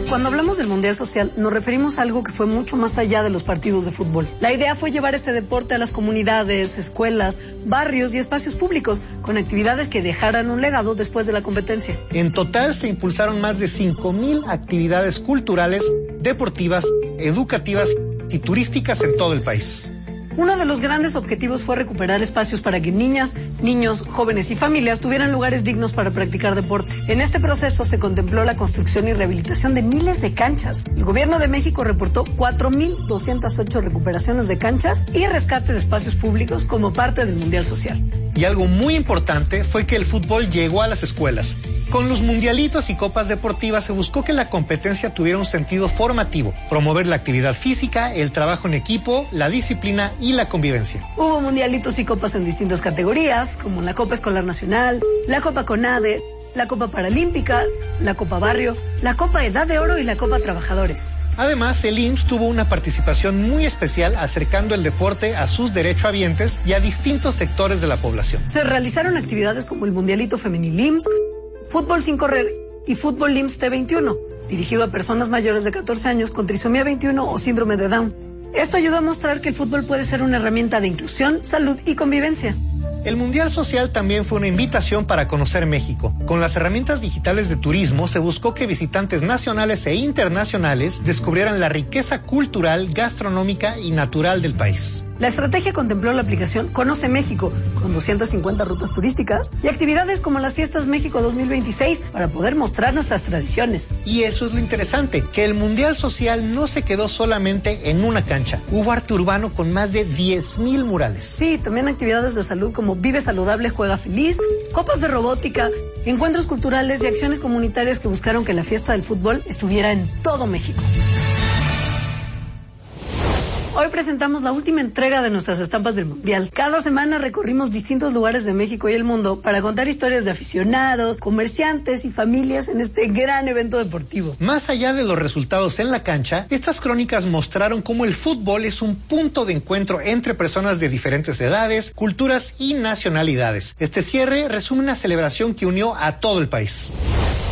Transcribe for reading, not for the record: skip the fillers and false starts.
Cuando hablamos del Mundial Social, nos referimos a algo que fue mucho más allá de los partidos de fútbol. La idea fue llevar este deporte a las comunidades, escuelas, barrios y espacios públicos, con actividades que dejaran un legado después de la competencia. En total se impulsaron más de 5,000 actividades culturales, deportivas, educativas y turísticas en todo el país. Uno de los grandes objetivos fue recuperar espacios para que niñas, niños, jóvenes y familias tuvieran lugares dignos para practicar deporte. En este proceso se contempló la construcción y rehabilitación de miles de canchas. El gobierno de México reportó 4,208 recuperaciones de canchas y rescate de espacios públicos como parte del Mundial Social. Y algo muy importante fue que el fútbol llegó a las escuelas. Con los mundialitos y copas deportivas se buscó que la competencia tuviera un sentido formativo, promover la actividad física, el trabajo en equipo, la disciplina y la convivencia. Hubo mundialitos y copas en distintas categorías, como la Copa Escolar Nacional, la Copa CONADE, la Copa Paralímpica, la Copa Barrio, la Copa Edad de Oro y la Copa Trabajadores. Además, el IMSS tuvo una participación muy especial acercando el deporte a sus derechohabientes y a distintos sectores de la población. Se realizaron actividades como el Mundialito Femenil IMSS, Fútbol sin correr y Fútbol IMSS T21, dirigido a personas mayores de 14 años con trisomía 21 o síndrome de Down. Esto ayudó a mostrar que el fútbol puede ser una herramienta de inclusión, salud y convivencia. El Mundial Social también fue una invitación para conocer México. Con las herramientas digitales de turismo se buscó que visitantes nacionales e internacionales descubrieran la riqueza cultural, gastronómica y natural del país. La estrategia contempló la aplicación Conoce México, con 250 rutas turísticas y actividades como las Fiestas México 2026 para poder mostrar nuestras tradiciones. Y eso es lo interesante, que el Mundial Social no se quedó solamente en una cancha. Hubo arte urbano con más de 10,000 murales. Sí, también actividades de salud como Vive Saludable, Juega Feliz, copas de robótica, encuentros culturales y acciones comunitarias que buscaron que la fiesta del fútbol estuviera en todo México. Hoy presentamos la última entrega de nuestras estampas del Mundial. Cada semana recorrimos distintos lugares de México y el mundo para contar historias de aficionados, comerciantes y familias en este gran evento deportivo. Más allá de los resultados en la cancha, estas crónicas mostraron cómo el fútbol es un punto de encuentro entre personas de diferentes edades, culturas y nacionalidades. Este cierre resume una celebración que unió a todo el país.